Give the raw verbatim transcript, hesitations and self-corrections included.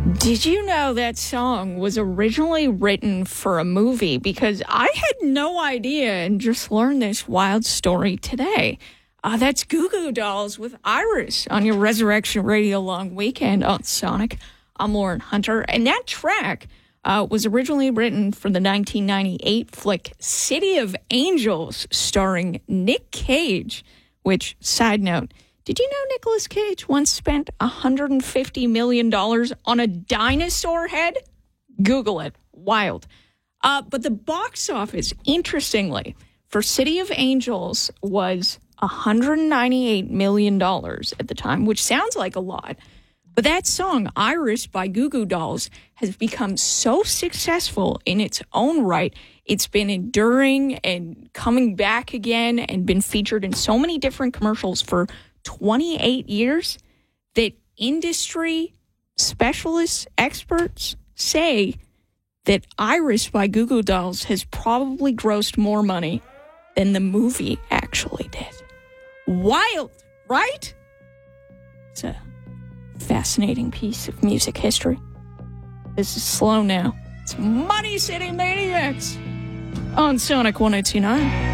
Did you know that song was originally written for a movie? Because I had no idea and just learned this wild story today. Uh, that's Goo Goo Dolls with Iris on your Resurrection Radio Long Weekend on Sonic. I'm Lauren Hunter, and that track uh, was originally written for the nineteen ninety-eight flick City of Angels, starring Nick Cage, which, side note, did you know Nicolas Cage once spent one hundred fifty million dollars on a dinosaur head? Google it. Wild. Uh, but the box office, interestingly, for City of Angels was one hundred ninety-eight million dollars at the time, which sounds like a lot. But that song, Iris by Goo Goo Dolls, has become so successful in its own right. It's been enduring and coming back again and been featured in so many different commercials for twenty-eight years that industry specialists, experts say that Iris by Goo Goo Dolls has probably grossed more money than the movie actually did. Wild, right? It's a fascinating piece of music history. This is Slow Now. It's Money City Maniacs on Sonic one oh two nine.